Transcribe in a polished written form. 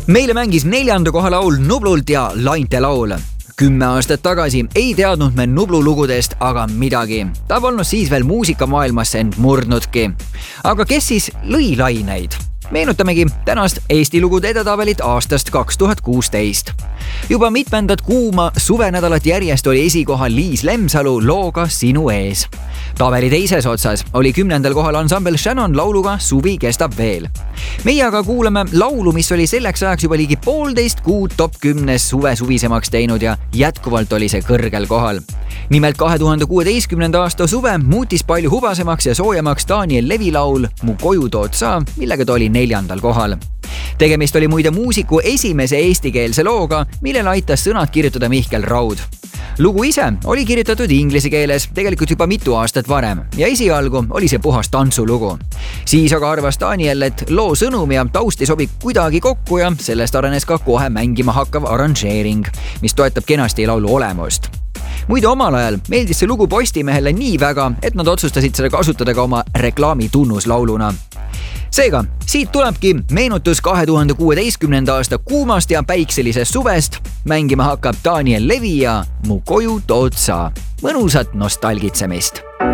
Meile mängis 4. koha laul Nublult ja Lainte laul. 10 aastat tagasi ei teadnud me Nublu lugudest aga midagi. Ta polnud siis veel muusikamaailmasse end murdnudki. Aga kes siis lõi laineid? Meenutamegi tänast Eesti lugude edetabelit aastast 2016. Juba mitmendat kuuma suvenädalat järjest oli esikohal Liis Lemsalu looga Sinu ees. Tabeli teises otsas oli 10. kohal ansambel Shannon lauluga Suvi kestab veel. Meie aga kuulame laulu, mis oli selleks ajaks juba ligi 1,5 kuud top 10 suve suvisemaks teinud ja jätkuvalt oli see kõrgel kohal. Nimelt 2016. aasta suve muutis palju hubasemaks ja soojemaks Daniel Levi laul Mu koju tood sa, millega ta oli 4. kohal. Tegemist oli muide muusiku esimese eestikeelse looga, millele aitas sõnad kirjutada Mihkel Raud. Lugu ise oli kirjutatud inglise keeles tegelikult juba mitu aastat varem ja esialgu oli see puhas tantsulugu. Siis aga arvas Daniel, et loo sõnum ja taust ei sobi kuidagi kokku ja sellest arenes ka kohe mängima hakkav arranžeering, mis toetab kenasti laulu olemust. Muide omal ajal meeldis see lugu Postimehele nii väga, et nad otsustasid seda kasutada ka oma reklaami tunnuslauluna. Seega, siit tulebki meenutus 2016. aasta kuumast ja päikselisest suvest. Mängima hakkab Daniel Levi ja Mu koju tood sa. Mõnusat nostalgitsemist!